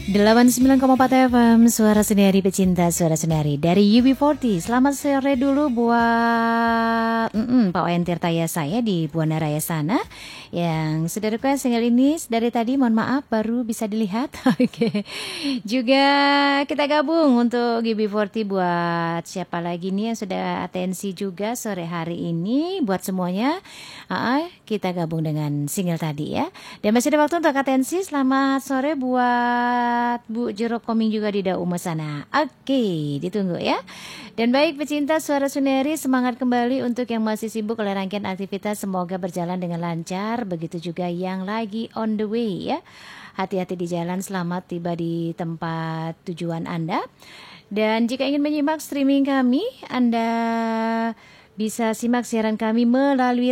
89,4 FM Suara Sendiri Pecinta Suara Sendiri dari UB40. Selamat sore dulu buat Pak Wayan Tirtaya saya di Buana Raya sana yang sudah request single ini dari tadi. Mohon maaf baru bisa dilihat. Oke. Juga kita gabung untuk UB40 buat siapa lagi nih yang sudah atensi juga sore hari ini buat semuanya. Kita gabung dengan single tadi ya. Dan masih ada waktu untuk atensi. Selamat sore buat Bu Jeruk Koming juga di Daume sana. Oke, ditunggu ya. Dan baik pecinta Suara Suneri, semangat kembali untuk yang masih sibuk oleh rangkaian aktivitas. Semoga berjalan dengan lancar. Begitu juga yang lagi on the way ya. Hati-hati di jalan, selamat tiba di tempat tujuan Anda. Dan jika ingin menyimak streaming kami, Anda bisa simak siaran kami melalui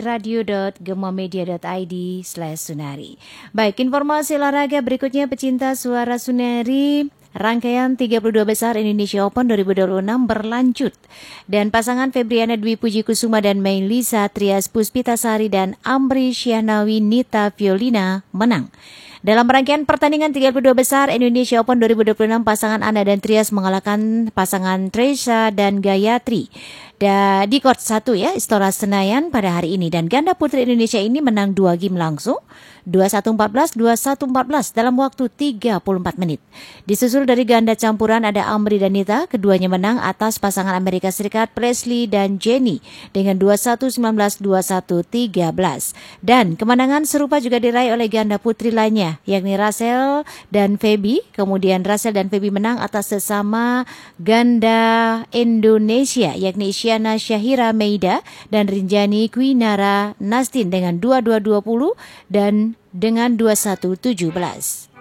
radio.gemamedia.id/sunari. Baik, informasi olahraga berikutnya pecinta Suara Sunari. Rangkaian 32 besar Indonesia Open 2026 berlanjut. Dan pasangan Febriana Dwi Puji Kusuma dan Melisa Trias Puspitasari dan Amri Syahnawi Nita Violina menang. Dalam rangkaian pertandingan 32 besar Indonesia Open 2026, pasangan Ana dan Trias mengalahkan pasangan Tresha dan Gayatri di court 1 ya, Istora Senayan pada hari ini. Dan ganda putri Indonesia ini menang 2 game langsung, 21-14, 21-14 dalam waktu 34 menit. Disusul dari ganda campuran ada Amri dan Nita, keduanya menang atas pasangan Amerika Serikat Presley dan Jenny dengan 21-19, 21-13. Dan kemenangan serupa juga diraih oleh ganda putri lainnya, yakni Rachel dan Feby. Kemudian Rachel dan Feby menang atas sesama ganda Indonesia, yakni Isyana Syahira Meida dan Rinjani Kwinara Nastin dengan 22-20 dan dengan 21-17.